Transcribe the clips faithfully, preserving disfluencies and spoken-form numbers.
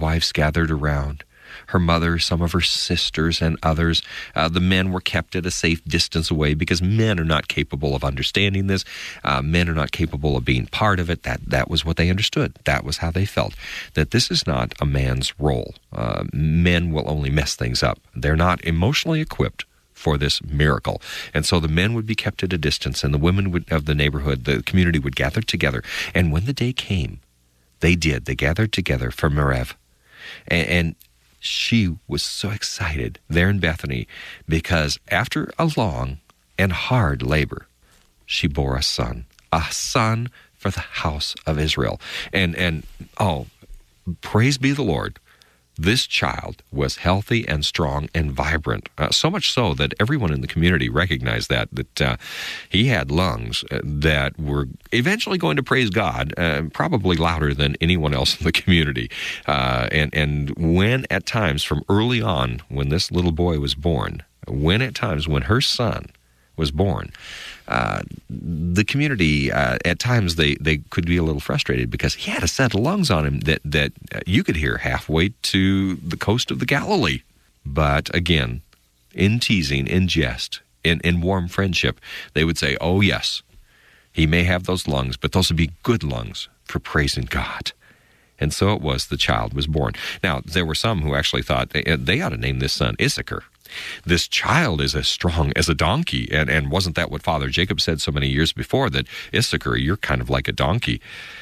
midwives gathered around. Her mother, some of her sisters, and others. Uh, the men were kept at a safe distance away because men are not capable of understanding this. Uh, men are not capable of being part of it. That that was what they understood. That was how they felt. That this is not a man's role. Uh, men will only mess things up. They're not emotionally equipped for this miracle. And so the men would be kept at a distance, and the women would, of the neighborhood, the community would gather together. And when the day came, they did. They gathered together for Merev. And, and she was so excited there in Bethany because after a long and hard labor, she bore a son, a son for the house of Israel. And, and oh, praise be the Lord. This child was healthy and strong and vibrant, uh, so much so that everyone in the community recognized that, that uh, he had lungs uh, that were eventually going to praise God, uh, probably louder than anyone else in the community. Uh, and, and when at times, from early on, when this little boy was born, when at times when her son was born, uh, the community, uh, at times, they, they could be a little frustrated because he had a set of lungs on him that, that you could hear halfway to the coast of the Galilee. But again, in teasing, in jest, in, in warm friendship, they would say, oh yes, he may have those lungs, but those would be good lungs for praising God. And so it was the child was born. Now, there were some who actually thought they, they ought to name this son Issachar. This child is as strong as a donkey. And, and wasn't that what Father Jacob said so many years before, that Issachar, you're kind of like a donkey?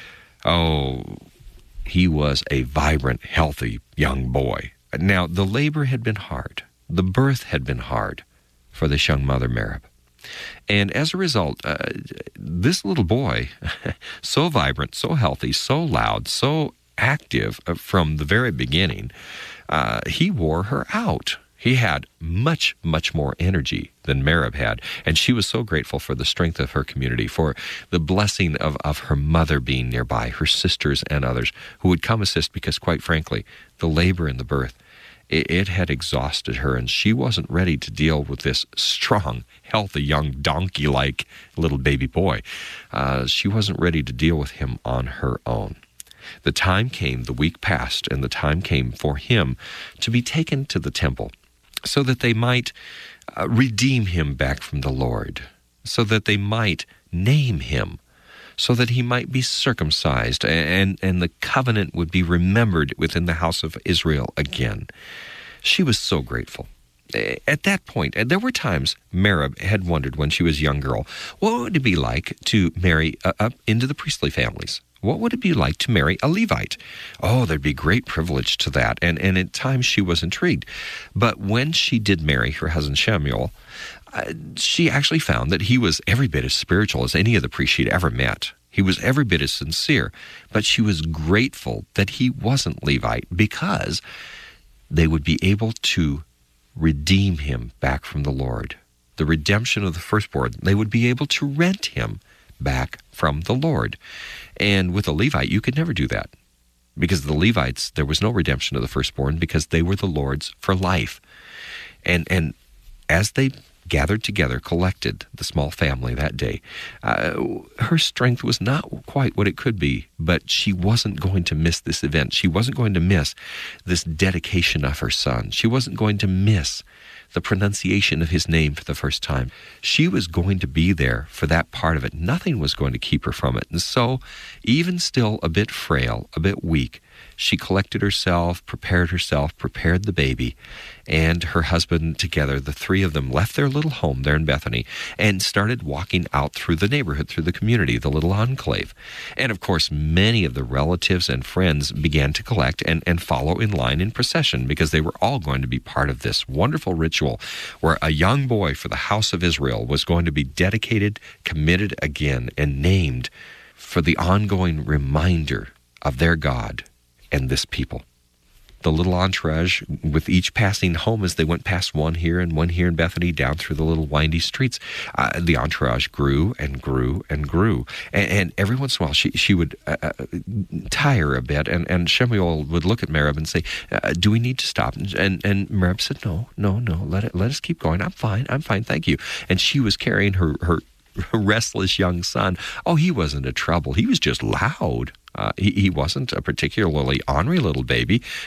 Oh, he was a vibrant, healthy young boy. Now, the labor had been hard. The birth had been hard for this young mother, Merev. And as a result, uh, this little boy, so vibrant, so healthy, so loud, so active uh, from the very beginning, uh, he wore her out. He had much, much more energy than Merev had, and she was so grateful for the strength of her community, for the blessing of, of her mother being nearby, her sisters and others who would come assist because, quite frankly, the labor and the birth, it, it had exhausted her, and she wasn't ready to deal with this strong, healthy, young, donkey-like little baby boy. Uh, she wasn't ready to deal with him on her own. The time came, the week passed, and the time came for him to be taken to the temple, so that they might uh, redeem him back from the Lord, so that they might name him, so that he might be circumcised, and, and the covenant would be remembered within the house of Israel again. She was so grateful. At that point, and there were times Merev had wondered when she was a young girl, what would it be like to marry uh, up into the priestly families? What would it be like to marry a Levite? Oh, there'd be great privilege to that. And, and at times she was intrigued. But when she did marry her husband Shemuel, uh, she actually found that he was every bit as spiritual as any of the priests she'd ever met. He was every bit as sincere. But she was grateful that he wasn't Levite because they would be able to redeem him back from the Lord. The redemption of the firstborn, they would be able to rent him back from the Lord. And with a Levite, you could never do that. Because the Levites, there was no redemption of the firstborn because they were the Lord's for life. And and as they gathered together, collected the small family that day, uh, her strength was not quite what it could be, but she wasn't going to miss this event. She wasn't going to miss this dedication of her son. She wasn't going to miss the pronunciation of his name for the first time. She was going to be there for that part of it. Nothing was going to keep her from it. And so, even still a bit frail, a bit weak, she collected herself, prepared herself, prepared the baby, and her husband together, the three of them, left their little home there in Bethany and started walking out through the neighborhood, through the community, the little enclave. And of course, many of the relatives and friends began to collect and, and follow in line in procession because they were all going to be part of this wonderful ritual where a young boy for the house of Israel was going to be dedicated, committed again, and named for the ongoing reminder of their God and this people. The little entourage, with each passing home as they went past one here and one here in Bethany, down through the little windy streets, uh, the entourage grew and grew and grew. And, and every once in a while, she she would uh, uh, tire a bit, and, and Shemuel would look at Merev and say, uh, do we need to stop? And, and, and Merev said, no, no, no, let it, let us keep going. I'm fine, I'm fine, thank you. And she was carrying her, her restless young son. Oh, he wasn't a trouble. He was just loud. Uh, he, he wasn't a particularly ornery little baby.